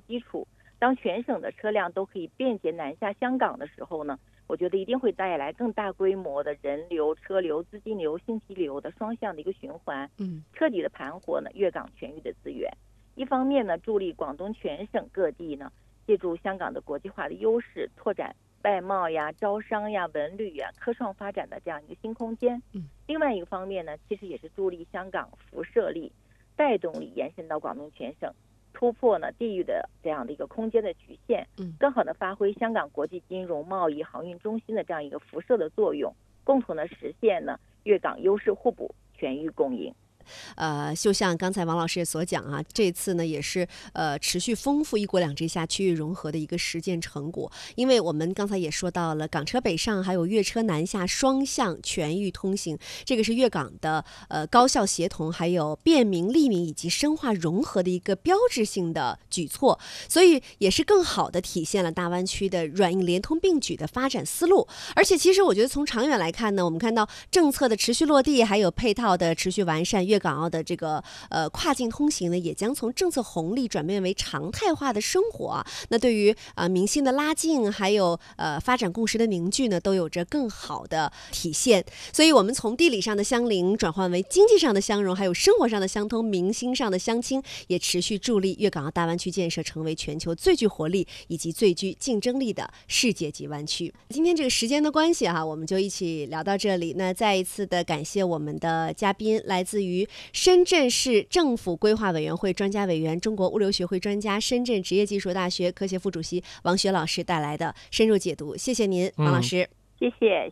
基础。当全省的车辆都可以便捷南下香港的时候呢，我觉得一定会带来更大规模的人流、车流、资金流、信息流的双向的一个循环，彻底的盘活呢粤港全域的资源。一方面呢，助力广东全省各地呢，借助香港的国际化的优势，拓展外贸呀、招商呀、文旅呀、科创发展的这样一个新空间。另外一个方面呢，其实也是助力香港辐射力、带动力延伸到广东全省，突破呢地域的这样的一个空间的局限，更好的发挥香港国际金融、贸易、航运中心的这样一个辐射的作用，共同的实现呢粤港优势互补、全域共赢。 就像刚才王老师所讲啊，这次呢也是持续丰富一国两制下区域融合的一个实践成果。因为我们刚才也说到了港车北上还有粤车南下双向全域通行，这个是粤港的高效协同，还有便民利民以及深化融合的一个标志性的举措，所以也是更好的体现了大湾区的软硬连通并举的发展思路。而且其实我觉得从长远来看呢，我们看到政策的持续落地，还有配套的持续完善，粤港澳的这个跨境通行呢，也将从政策红利转变为常态化的生活啊。那对于民心的拉近，还有发展共识的凝聚呢，都有着更好的体现。所以我们从地理上的相邻转换为经济上的相融，还有生活上的相通，民心上的相亲，也持续助力粤港澳大湾区建设成为全球最具活力以及最具竞争力的世界级湾区。今天这个时间的关系我们就一起聊到这里。那再一次的感谢我们的嘉宾，来自于深圳市政府规划委员会专家委员、中国物流学会专家、深圳职业技术大学科协副主席王雪老师带来的深入解读。谢谢您，王老师。 谢谢。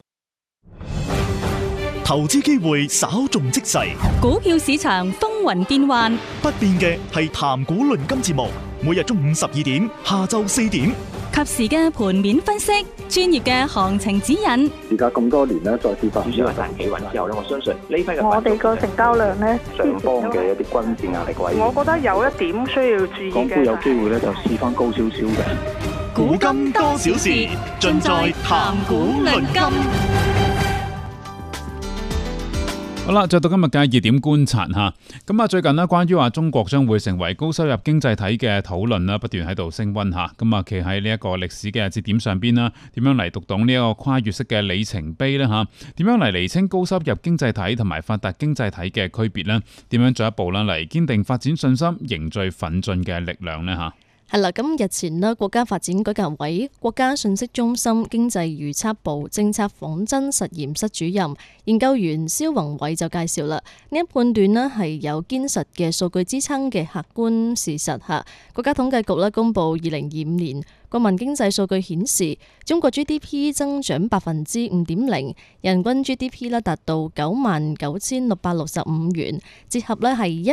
投資機會稍縱即逝， 股票市場風雲變幻， 不變嘅係談股論金節目，每日中午12點、下晝4點， 及時嘅盤面分析，專業嘅行情指引。 而家咁多年咧，再跌翻主要係大企穩之後咧，我相信呢批嘅我哋個成交量咧， 上方嘅一啲均線壓力位， 我覺得有一點需要注意嘅， 港股有機會咧就試翻高少少嘅。 古今多少事，盡在談股論金。 好啦，再到今日嘅熱點觀察吓，咁啊最近呢，關於話中國將會成為高收入經濟體嘅討論啦，不斷喺度升溫吓。咁啊，企喺呢一個歷史嘅節點上邊啦，點樣嚟讀懂呢一個跨越式嘅里程碑呢？吓？點樣嚟釐清高收入經濟體同埋發達經濟體嘅區別呢？點樣進一步啦嚟堅定發展信心、凝聚奮進嘅力量呢？吓？ 係啦，咁日前呢，國家發展改革委、國家信息中心經濟預測部政策仿真實驗室主任研究員蕭宏偉就介紹啦，呢一判斷呢係有堅實嘅數據支撐嘅客觀事實嚇。國家統計局呢公佈2025年國民經濟數據顯示，中國 GDP 增長5.0%，人均 GDP 呢達到99,665元，折合呢係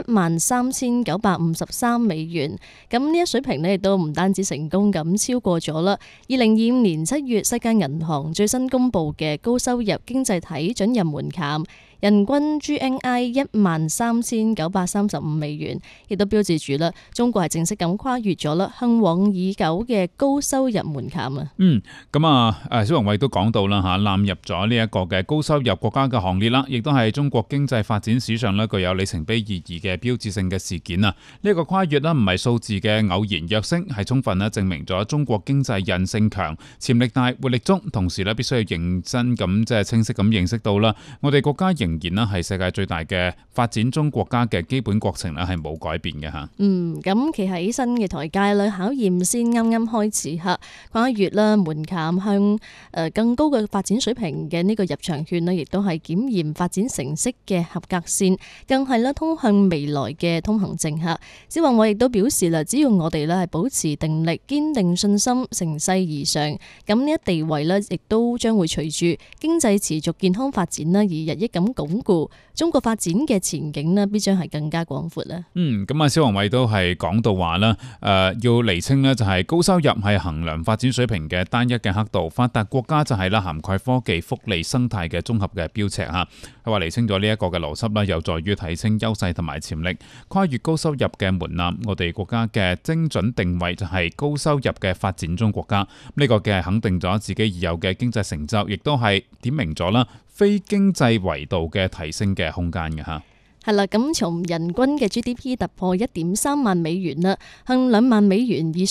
13,953美元。咁呢一水平呢亦都唔單止成功咁超過咗啦2025年7月世界銀行最新公佈嘅高收入經濟體准入門檻。人均 GNI 13,935美元，亦都標誌住啦，中國係正式咁跨越咗啦嚮往已久嘅高收入門檻啊。 咁啊，蕭宏偉都講到啦嚇，納入咗呢一個嘅高收入國家嘅行列啦，亦都係中國經濟發展史上咧具有里程碑意義嘅標誌性嘅事件啊！呢一個跨越咧唔係數字嘅偶然躍升，係充分咧證明咗中國經濟韌性強、潛力大、活力足，同時咧必須要認真咁即係清晰咁認識到啦，我哋國家仍然啦係世界最大嘅發展中國家嘅基本國情咧係冇改變嘅嚇。 咁企喺新嘅台階咧，考驗先啱啱開始嚇，跨越啦門檻向更高嘅發展水平嘅呢個入場券呢，亦都係檢驗發展成績嘅合格線，更係咧通向未來嘅通行證嚇。蕭宏偉亦都表示啦，只要我哋咧係保持定力、堅定信心、乘勢而上，咁呢一地位呢，亦都將會隨住經濟持續健康發展啦而日益咁鞏固，中國發展嘅前景呢，必將係更加廣闊啦。 咁啊，蕭宏偉都係講到話啦，要釐清呢就係高收入係衡量發展水平嘅單一嘅刻度，發達國家就係啦涵蓋科技、福利、生態嘅綜合嘅標尺嚇。佢話釐清咗呢一個嘅邏輯啦，有助於提升優勢同埋潛力，跨越高收入嘅門檻。我哋國家嘅精準定位就係高收入嘅發展中國家，呢個嘅肯定咗自己已有嘅經濟成就，亦都係點明咗啦非經濟維度嘅提升嘅空間嘅嚇。 係啦，咁從人均嘅 GDP 突破1.3萬美元啦，向2萬美元以